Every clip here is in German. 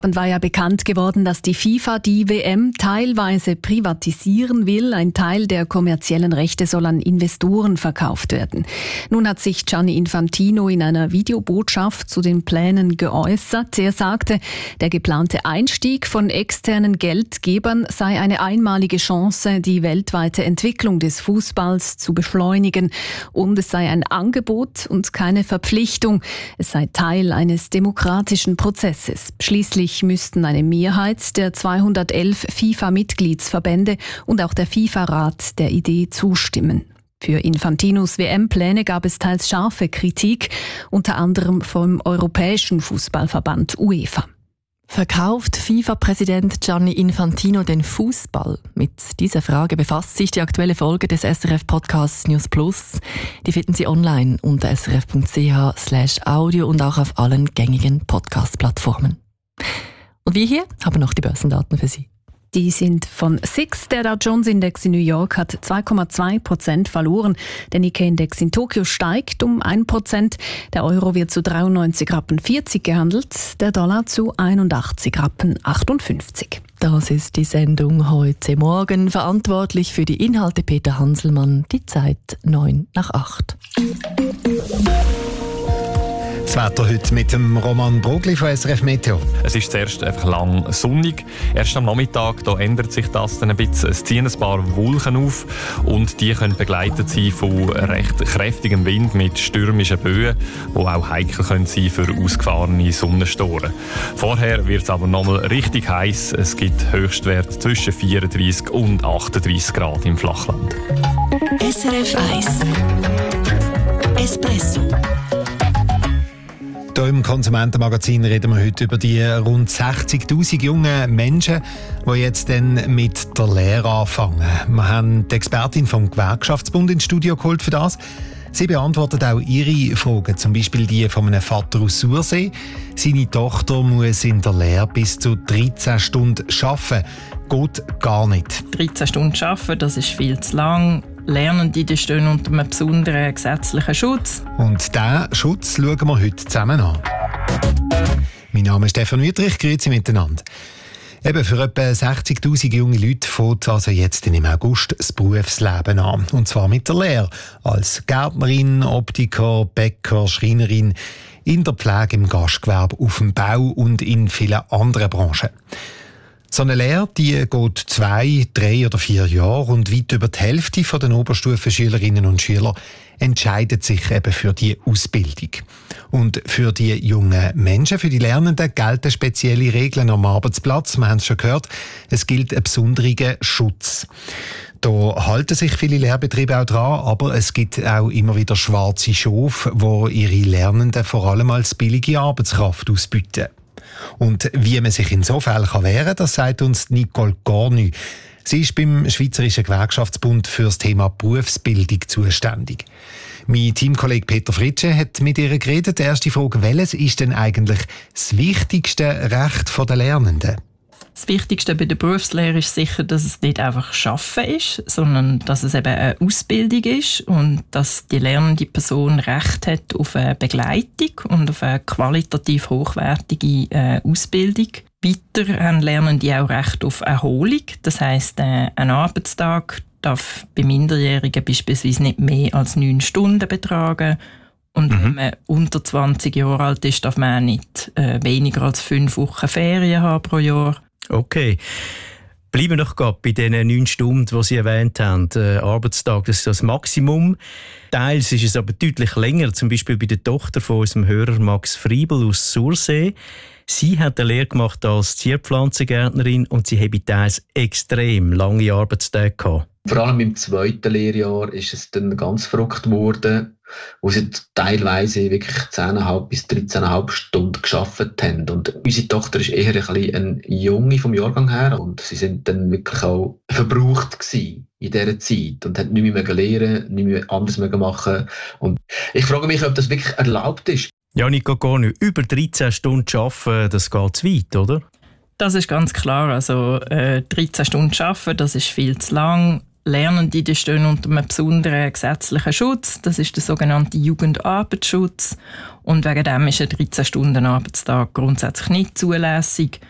Und war ja bekannt geworden, dass die FIFA die WM teilweise privatisieren will. Ein Teil der kommerziellen Rechte soll an Investoren verkauft werden. Nun hat sich Gianni Infantino in einer Videobotschaft zu den Plänen geäußert. Er sagte, der geplante Einstieg von externen Geldgebern sei eine einmalige Chance, die weltweite Entwicklung des Fußballs zu beschleunigen. Und es sei ein Angebot und keine Verpflichtung. Es sei Teil eines demokratischen Prozesses. Schließlich müssten eine Mehrheit der 211 FIFA-Mitgliedsverbände und auch der FIFA-Rat der Idee zustimmen. Für Infantinos WM-Pläne gab es teils scharfe Kritik, unter anderem vom Europäischen Fußballverband UEFA. Verkauft FIFA-Präsident Gianni Infantino den Fußball? Mit dieser Frage befasst sich die aktuelle Folge des SRF-Podcasts News Plus. Die finden Sie online unter srf.ch/audio und auch auf allen gängigen Podcast-Plattformen. Und wir hier haben noch die Börsendaten für Sie. Die sind von SIX. Der Dow Jones Index in New York hat 2,2% verloren. Der Nikkei-Index in Tokio steigt um 1%. Der Euro wird zu 93,40 Rappen gehandelt, der Dollar zu 81,58 Rappen. Das ist die Sendung heute Morgen. Verantwortlich für die Inhalte Peter Hanselmann. Die Zeit 7:09. Das Wetter heute mit dem Roman Brogli von SRF Meteo. Es ist zuerst einfach lang sonnig. Erst am Nachmittag da ändert sich das dann ein bisschen. Es ziehen ein paar Wolken auf und die können begleitet sein von recht kräftigem Wind mit stürmischen Böen, die auch heikel können sein für ausgefahrene Sonnenstoren. Vorher wird es aber nochmal richtig heiß. Es gibt Höchstwerte zwischen 34 und 38 Grad im Flachland. SRF 1 Espresso. Hier im Konsumentenmagazin reden wir heute über die rund 60'000 jungen Menschen, die jetzt dann mit der Lehre anfangen. Wir haben die Expertin vom Gewerkschaftsbund ins Studio geholt für das. Sie beantwortet auch Ihre Fragen, zum Beispiel die von einem Vater aus Sursee. Seine Tochter muss in der Lehre bis zu 13 Stunden arbeiten. Geht gar nicht. 13 Stunden arbeiten, das ist viel zu lang. Lernende die stehen unter einem besonderen gesetzlichen Schutz. Und diesen Schutz schauen wir heute zusammen an. Mein Name ist Stefan Wüttrich, grüezi miteinander. Eben für etwa 60'000 junge Leute fängt also jetzt im August das Berufsleben an. Und zwar mit der Lehre. Als Gärtnerin, Optiker, Bäcker, Schreinerin, in der Pflege, im Gastgewerbe, auf dem Bau und in vielen anderen Branchen. So eine Lehre, die geht 2, 3 oder 4 Jahre und weit über die Hälfte der Oberstufenschülerinnen und Schüler entscheidet sich eben für die Ausbildung. Und für die jungen Menschen, für die Lernenden, gelten spezielle Regeln am Arbeitsplatz. Wir haben es schon gehört, es gilt ein besonderer Schutz. Da halten sich viele Lehrbetriebe auch dran, aber es gibt auch immer wieder schwarze Schafe, die ihre Lernenden vor allem als billige Arbeitskraft ausbieten. Und wie man sich in so Fällen wehren kann, das sagt uns Nicole Cornu. Sie ist beim Schweizerischen Gewerkschaftsbund für das Thema Berufsbildung zuständig. Mein Teamkollege Peter Fritsche hat mit ihr geredet. Die erste Frage, welches ist denn eigentlich das wichtigste Recht der Lernenden? Das Wichtigste bei der Berufslehre ist sicher, dass es nicht einfach Schaffen ist, sondern dass es eben eine Ausbildung ist und dass die lernende Person Recht hat auf eine Begleitung und auf eine qualitativ hochwertige Ausbildung. Weiter haben Lernende auch Recht auf Erholung. Das heisst, ein Arbeitstag darf bei Minderjährigen beispielsweise nicht mehr als 9 Stunden betragen. Und wenn man unter 20 Jahre alt ist, darf man auch nicht weniger als 5 Wochen Ferien haben pro Jahr. Okay. Bleiben wir noch gerade bei diesen 9 Stunden, die Sie erwähnt haben. Arbeitstag, das ist das Maximum. Teils ist es aber deutlich länger, zum Beispiel bei der Tochter von unserem Hörer Max Friebel aus Sursee. Sie hat eine Lehre gemacht als Zierpflanzengärtnerin und sie habe teils extrem lange Arbeitstage gehabt. Vor allem im 2. Lehrjahr ist es dann ganz verrückt geworden, wo sie teilweise wirklich 10,5 bis 13,5 Stunden gearbeitet haben. Und unsere Tochter ist eher ein bisschen eine Junge vom Jahrgang her und sie sind dann wirklich auch verbraucht gewesen in dieser Zeit und hat nicht mehr lernen, nicht mehr anders machen. Und ich frage mich, ob das wirklich erlaubt ist. Ja, Nico Cornu, über 13 Stunden arbeiten, das geht zu weit, oder? Das ist ganz klar. Also 13 Stunden arbeiten, das ist viel zu lang. Lernende die stehen unter einem besonderen gesetzlichen Schutz. Das ist der sogenannte Jugendarbeitsschutz. Und wegen dem ist ein 13-Stunden-Arbeitstag grundsätzlich nicht zulässig.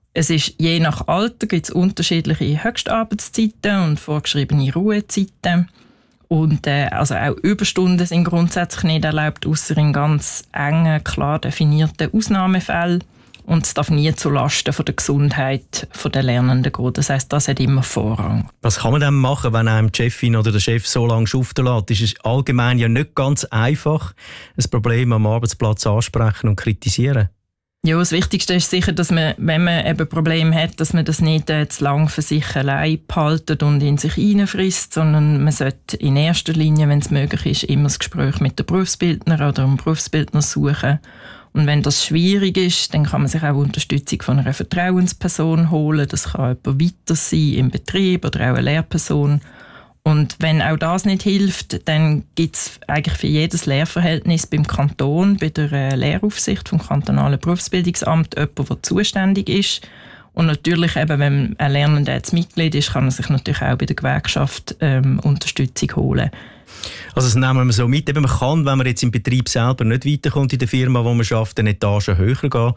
Es ist je nach Alter gibt es unterschiedliche Höchstarbeitszeiten und vorgeschriebene Ruhezeiten. Und also auch Überstunden sind grundsätzlich nicht erlaubt, ausser in ganz engen, klar definierten Ausnahmefällen. Und es darf nie zulasten von der Gesundheit der Lernenden gehen. Das heisst, das hat immer Vorrang. Was kann man dann machen, wenn einem die Chefin oder der Chef so lange schuften lässt? Ist es allgemein ja nicht ganz einfach, ein Problem am Arbeitsplatz ansprechen und kritisieren? Ja, das Wichtigste ist sicher, dass man, wenn man eben Probleme hat, dass man das nicht zu lang für sich allein behaltet und in sich hineinfrisst, sondern man sollte in erster Linie, wenn es möglich ist, immer das Gespräch mit der Berufsbildner oder dem Berufsbildner suchen. Und wenn das schwierig ist, dann kann man sich auch Unterstützung von einer Vertrauensperson holen. Das kann jemand weiter sein im Betrieb oder auch eine Lehrperson. Und wenn auch das nicht hilft, dann gibt es eigentlich für jedes Lehrverhältnis beim Kanton, bei der Lehraufsicht vom kantonalen Berufsbildungsamt jemanden, der zuständig ist. Und natürlich eben, wenn ein Lernender jetzt Mitglied ist, kann man sich natürlich auch bei der Gewerkschaft Unterstützung holen. Also das nehmen wir so mit. Eben, man kann, wenn man jetzt im Betrieb selber nicht weiterkommt in der Firma, wo man arbeitet, eine Etage höher gehen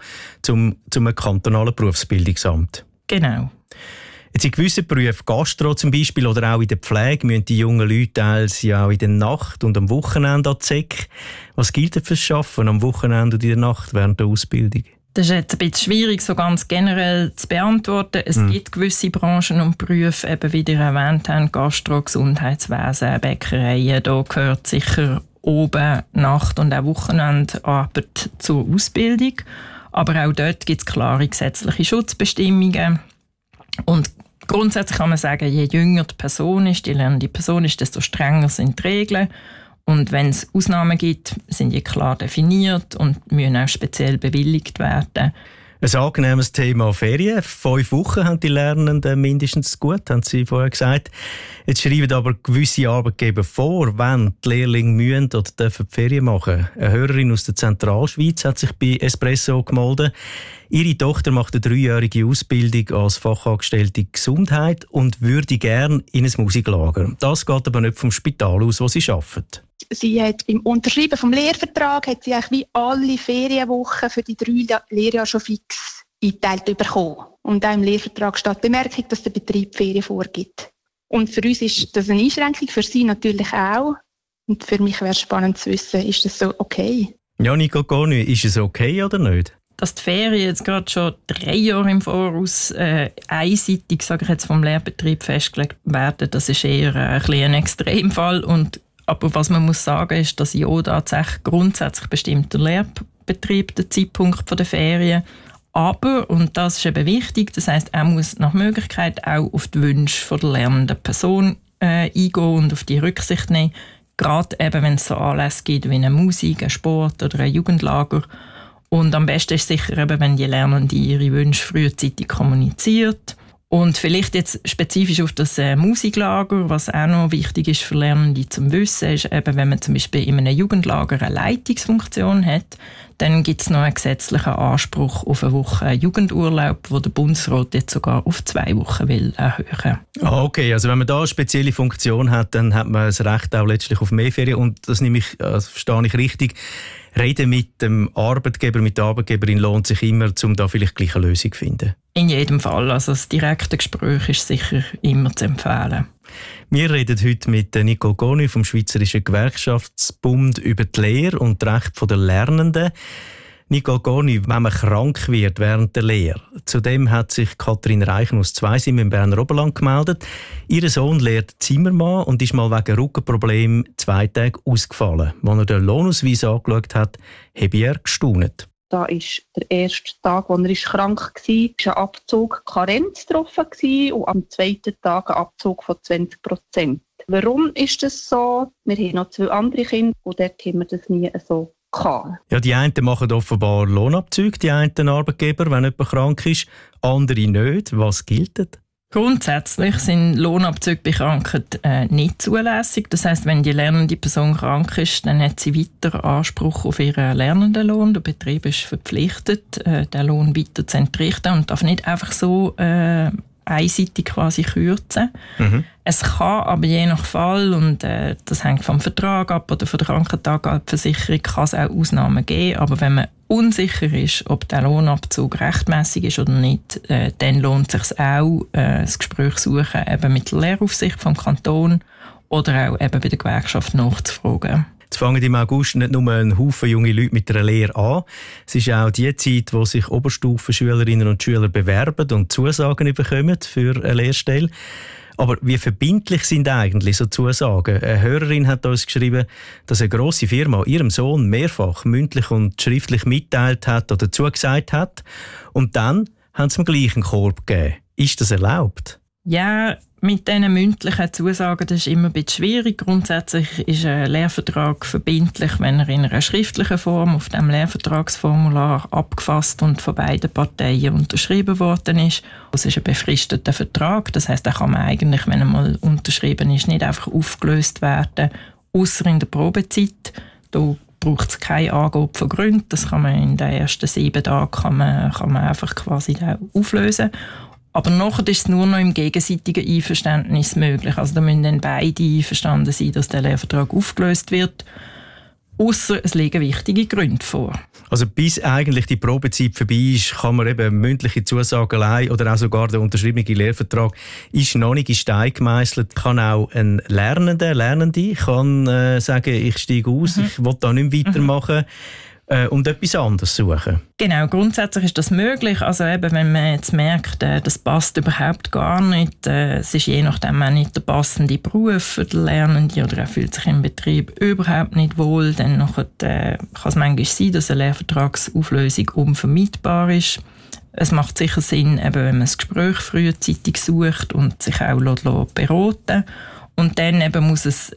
zum kantonalen Berufsbildungsamt. Genau. Jetzt in gewissen Berufen, Gastro zum Beispiel oder auch in der Pflege, müssen die jungen Leute teils ja auch in der Nacht und am Wochenende an die Säcke. Was gilt denn fürs Arbeiten am Wochenende und in der Nacht während der Ausbildung? Das ist jetzt ein bisschen schwierig, so ganz generell zu beantworten. Es gibt gewisse Branchen und Berufe, eben wie ihr erwähnt habt, Gastro, Gesundheitswesen, Bäckereien. Da gehört sicher oben Nacht- und auch Wochenendarbeit zur Ausbildung. Aber auch dort gibt es klare gesetzliche Schutzbestimmungen. Und grundsätzlich kann man sagen, je jünger die Person ist, die lernende Person ist, desto strenger sind die Regeln. Und wenn es Ausnahmen gibt, sind die klar definiert und müssen auch speziell bewilligt werden. Ein angenehmes Thema Ferien. 5 Wochen haben die Lernenden mindestens gut, haben Sie vorher gesagt. Jetzt schreiben aber gewisse Arbeitgeber vor, wenn die Lehrlinge müssen oder dürfen die Ferien machen. Eine Hörerin aus der Zentralschweiz hat sich bei Espresso gemeldet. Ihre Tochter macht eine 3-jährige Ausbildung als Fachangestellte Gesundheit und würde gerne in ein Musiklager. Das geht aber nicht vom Spital aus, wo sie arbeitet. Sie hat beim Unterschreiben vom Lehrvertrag hat sie eigentlich wie alle Ferienwochen für die 3 Lehrjahre schon fix eingeteilt bekommen. Und auch im Lehrvertrag steht die Bemerkung, dass der Betrieb Ferien vorgibt. Und für uns ist das eine Einschränkung, für sie natürlich auch. Und für mich wäre es spannend zu wissen, ist das so okay? Ja, Nicole Cornu, ist es okay oder nicht? Dass die Ferien jetzt gerade schon 3 Jahre im Voraus einseitig, sage ich jetzt, vom Lehrbetrieb festgelegt werden, das ist eher ein Extremfall. Aber was man muss sagen, ist, dass ja tatsächlich grundsätzlich bestimmt der Lehrbetrieb der Zeitpunkt der Ferien. Aber, und das ist eben wichtig, das heisst, er muss nach Möglichkeit auch auf die Wünsche der lernenden Person eingehen und auf die Rücksicht nehmen. Gerade eben, wenn es so Anlässe gibt wie eine Musik, ein Sport oder ein Jugendlager. Und am besten ist sicher eben, wenn die Lernende ihre Wünsche frühzeitig kommuniziert. Und vielleicht jetzt spezifisch auf das Musiklager, was auch noch wichtig ist für Lernende zum Wissen, ist eben, wenn man zum Beispiel in einem Jugendlager eine Leitungsfunktion hat, dann gibt es noch einen gesetzlichen Anspruch auf eine Woche Jugendurlaub, wo der Bundesrat jetzt sogar auf 2 Wochen will erhöhen. Okay, also wenn man da eine spezielle Funktion hat, dann hat man das Recht auch letztlich auf mehr Ferien. Und das verstehe ich richtig. Reden mit dem Arbeitgeber, mit der Arbeitgeberin lohnt sich immer, um da vielleicht gleich eine Lösung zu finden. In jedem Fall. Also das direkte Gespräch ist sicher immer zu empfehlen. Wir reden heute mit Nicole Cornu vom Schweizerischen Gewerkschaftsbund über die Lehre und die Rechte der Lernenden. Nicole Cornu, wenn man krank wird während der Lehre, zudem hat sich Katrin Reichen aus Zweisim im Berner Oberland gemeldet. Ihr Sohn lehrt Zimmermann und ist mal wegen Rückenproblemen 2 Tage ausgefallen. Als er den Lohnausweis angeschaut hat, habe er gestaunt. Da war der erste Tag, als er krank war, ein Abzug Karenz getroffen und am 2. Tag ein Abzug von 20%. Warum ist das so? Wir haben noch 2 andere Kinder und dort haben wir das nie so gehabt. Ja, die einen machen offenbar Lohnabzüge, die einen Arbeitgeber, wenn jemand krank ist, andere nicht. Was gilt? Grundsätzlich sind Lohnabzüge bei Krankheit nicht zulässig. Das heisst, wenn die lernende Person krank ist, dann hat sie weiter Anspruch auf ihren Lernendenlohn. Der Betrieb ist verpflichtet, den Lohn weiter zu entrichten und darf nicht einfach so einseitig quasi kürzen. Es kann aber je nach Fall, und das hängt vom Vertrag ab oder von der Krankentagversicherung, kann es auch Ausnahmen geben. Aber wenn man unsicher ist, ob der Lohnabzug rechtmäßig ist oder nicht, dann lohnt es sich auch, das Gespräch suchen eben mit der Lehraufsicht vom Kanton oder auch eben bei der Gewerkschaft nachzufragen. Jetzt fangen im August nicht nur ein Haufen junge Leute mit einer Lehre an. Es ist auch die Zeit, wo sich Oberstufenschülerinnen und Schüler bewerben und Zusagen bekommen für eine Lehrstelle. Aber wie verbindlich sind eigentlich so Zusagen? Eine Hörerin hat uns geschrieben, dass eine grosse Firma ihrem Sohn mehrfach mündlich und schriftlich mitteilt hat oder zugesagt hat. Und dann haben sie ihm gleich einen Korb gegeben. Ist das erlaubt? Ja, mit diesen mündlichen Zusagen, das ist immer ein bisschen schwierig. Grundsätzlich ist ein Lehrvertrag verbindlich, wenn er in einer schriftlichen Form auf dem Lehrvertragsformular abgefasst und von beiden Parteien unterschrieben worden ist. Es ist ein befristeter Vertrag, das heisst, der kann man eigentlich, wenn er mal unterschrieben ist, nicht einfach aufgelöst werden, ausser in der Probezeit. Da braucht es keine Angabe von Gründen. Das kann man in den ersten 7 Tagen kann man einfach quasi auflösen. Aber nachher ist es nur noch im gegenseitigen Einverständnis möglich. Also da müssen dann beide einverstanden sein, dass der Lehrvertrag aufgelöst wird. Ausser es liegen wichtige Gründe vor. Also bis eigentlich die Probezeit vorbei ist, kann man eben mündliche Zusagen oder auch sogar der unterschriebene Lehrvertrag ist noch nicht in Stein gemeißelt. Kann auch ein Lernende kann sagen, ich steige aus, ich will da nicht weitermachen. Und etwas anderes suchen. Genau, grundsätzlich ist das möglich. Also eben, wenn man jetzt merkt, das passt überhaupt gar nicht, es ist je nachdem auch nicht der passende Beruf für den Lernenden oder er fühlt sich im Betrieb überhaupt nicht wohl, dann kann es manchmal sein, dass eine Lehrvertragsauflösung unvermeidbar ist. Es macht sicher Sinn, eben, wenn man das Gespräch frühzeitig sucht und sich auch beraten. Und dann eben muss es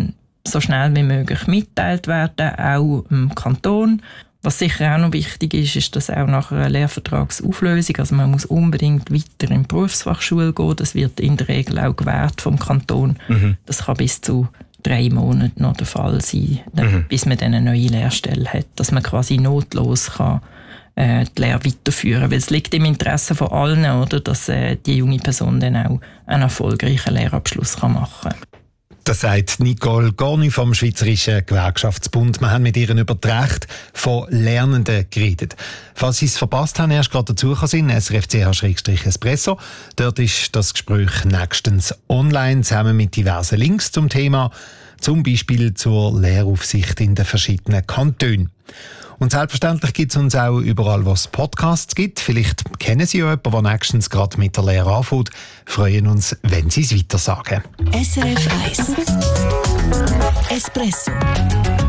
so schnell wie möglich mitteilt werden, auch im Kanton. Was sicher auch noch wichtig ist, ist, dass auch nach einer Lehrvertragsauflösung, also man muss unbedingt weiter in die Berufsfachschule gehen, das wird in der Regel auch gewährt vom Kanton. Das kann bis zu 3 Monaten noch der Fall sein, bis man dann eine neue Lehrstelle hat, dass man quasi notlos kann die Lehre weiterführen, weil es liegt im Interesse von allen, oder, dass die junge Person dann auch einen erfolgreichen Lehrabschluss machen kann. Das sagt Nicole Gorni vom Schweizerischen Gewerkschaftsbund. Wir haben mit ihr über das Recht von Lernenden geredet. Falls Sie es verpasst haben, erst gerade dazugekommen sind, srfch/espresso. Dort ist das Gespräch nächstens online, zusammen mit diversen Links zum Thema, zum Beispiel zur Lehraufsicht in den verschiedenen Kantonen. Und selbstverständlich gibt es uns auch überall, wo es Podcasts gibt. Vielleicht kennen Sie ja jemanden, der nächstens gerade mit der Lehre anfängt. Freuen uns, wenn Sie es weitersagen. SRF 1 Espresso.